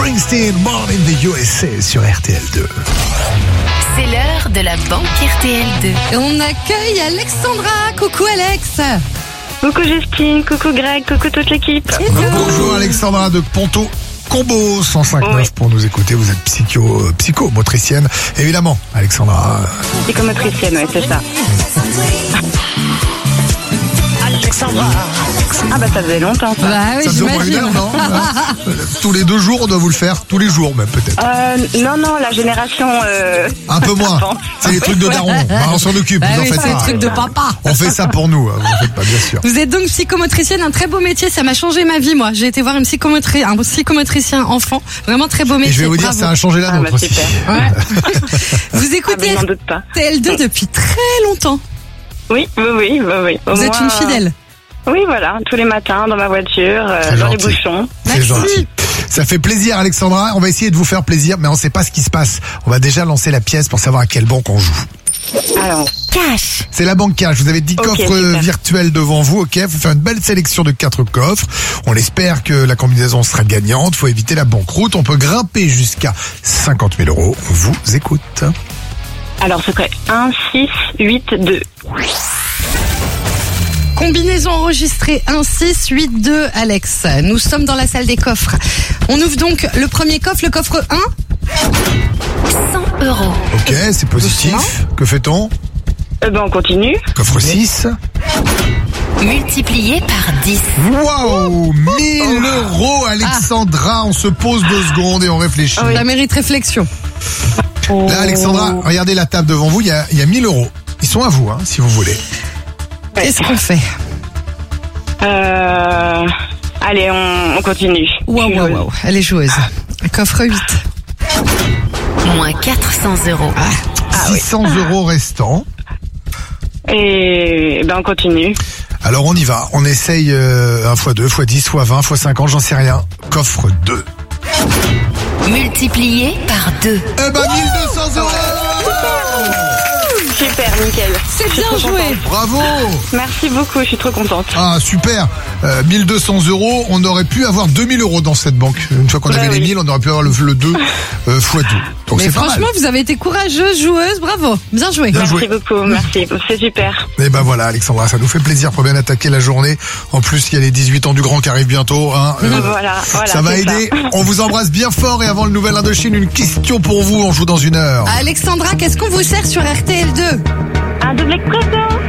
Springsteen, Born in the USA sur RTL2. C'est l'heure de la banque RTL2. Et on accueille Alexandra. Coucou Alex. Coucou Justine, coucou Greg, coucou toute l'équipe. Bonjour Alexandra de Ponto Combo 105.9 Oui. pour nous écouter. Vous êtes psychomotricienne, évidemment, Alexandra. Psychomotricienne, ouais, c'est ça. Ah bah ça faisait longtemps ça. Bah oui, Ça faisait au moins une j'imagine. heure, non? Tous les 2 jours, on doit vous le faire. Tous les jours, même, peut-être. Non, la génération... Un peu moins. avant. C'est les trucs de daron. Bah, on s'en occupe, Bah vous en oui, faites c'est pas. le truc de papa. On fait ça pour nous, vous en faites pas, bien sûr. Vous êtes donc psychomotricienne, un très beau métier, ça m'a changé ma vie moi. J'ai été voir un psychomotricien enfant, vraiment très beau Et métier. je vais vous dire, bravo. ça a changé la Ah, nôtre bah, aussi. super. Ouais. Vous Ah bah, écoutez je n'en doute pas. RTL2 depuis très longtemps. Oui. Au Vous êtes moins, une fidèle. Oui, voilà, tous les matins dans ma voiture, C'est dans les gentil. bouchons. C'est Merci. gentil. Ça fait plaisir, Alexandra. On va essayer de vous faire plaisir, mais on ne sait pas ce qui se passe. On va déjà lancer la pièce pour savoir à quelle banque on joue. Alors, Cash. C'est la banque Cash. Vous avez 10 Ok, coffres super. virtuels devant vous. Ok, vous faites une belle sélection de 4 coffres. On espère que la combinaison sera gagnante. Faut éviter la banqueroute. On peut grimper jusqu'à 50 000 euros. On vous écoute. ce serait 1, 6, 8, 2. Combinaison enregistrée 1, 6, 8, 2, Alex. Nous sommes dans la salle des coffres. On ouvre donc le premier coffre, le coffre 1. 100 euros. Ok, c'est positif. Que fait-on? On continue. Coffre 6. Multiplié par 10. Waouh, 1000 euros, Alexandra. On se pose 2 secondes et on réfléchit. Oui. Ça mérite réflexion. Là, Alexandra, regardez la table devant vous. Il y a 1000 euros. Ils sont à vous, hein, si vous voulez. Qu'est-ce qu'on fait? Allez, on continue. Waouh. Elle est joueuse. Coffre 8. Moins 400 euros. 600 euros restants. Et on continue. Alors on y va. On essaye 1 x 2, x 10, x 20, x 50, j'en sais rien. Coffre 2. Multiplié par 2. Eh ben 1200 euros. Super, nickel. C'est bien trop joué. Bravo. Merci beaucoup, je suis trop contente. Ah super. 1200 euros. On aurait pu avoir 2000 euros dans cette banque. Une fois qu'on Bah avait les oui. 1000, on aurait pu avoir le 2 x 2. Donc Mais c'est pas mal. franchement, vous avez été courageuse, joueuse, bravo. Bien joué. Bien Merci joué. beaucoup, merci. C'est super. Et ben voilà, Alexandra, ça nous fait plaisir pour bien attaquer la journée. En plus, il y a les 18 ans du grand qui arrivent bientôt. Hein. Voilà, Ça va c'est aider. On vous embrasse bien fort et avant le nouvel Indochine, une question pour vous. On joue dans 1 heure. Alexandra, qu'est-ce qu'on vous sert sur RTL2? Un double expresso.